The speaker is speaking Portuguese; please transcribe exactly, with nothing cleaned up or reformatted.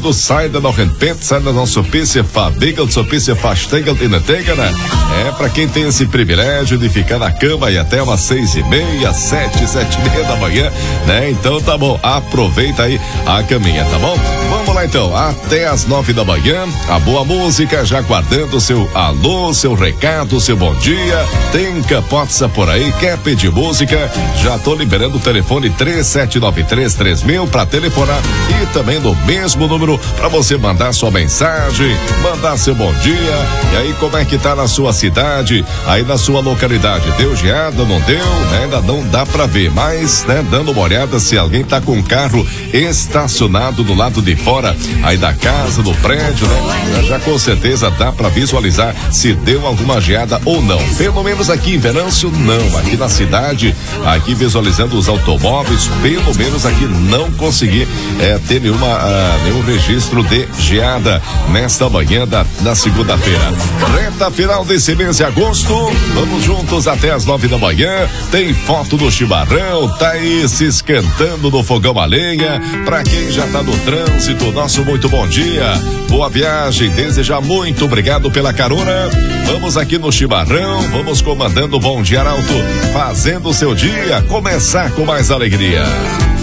Du Seite noch in Pizza, no nosso Pisse Fabigel, so Pisse Fastegel in Tegana. É pra quem tem esse privilégio de ficar na cama e até umas seis e meia, sete, sete e meia da manhã, né? Então tá bom, aproveita aí a caminha, tá bom? Vamos lá então, até as nove da manhã, a boa música, já guardando o seu alô, seu recado, seu bom dia. Tem capotza por aí, quer pedir música? Já tô liberando o telefone três sete nove três três mil pra telefonar e também no mesmo número pra você mandar sua mensagem, mandar seu bom dia. E aí, como é que tá na sua cidade, aí na sua localidade? Deu geada, não deu, né? Ainda não dá pra ver, mas, né, dando uma olhada se alguém tá com o carro estacionado do lado de fora, aí da casa, do prédio, né? Já, já com certeza dá pra visualizar se deu alguma geada ou não. Pelo menos aqui em Venâncio, não. Aqui na cidade, aqui visualizando os automóveis, pelo menos aqui não consegui é, ter nenhuma, uh, nenhum registro de geada nesta manhã da, da segunda-feira. Reta final desse mês de agosto, vamos juntos até as nove da manhã. Tem foto do chimarrão, tá aí se esquentando no fogão a lenha. Pra quem já tá no trânsito, nosso muito bom dia, boa viagem, desejar muito obrigado pela carona. Vamos aqui no chimarrão, vamos comandando o Bom Dia Arauto, fazendo o seu dia começar com mais alegria.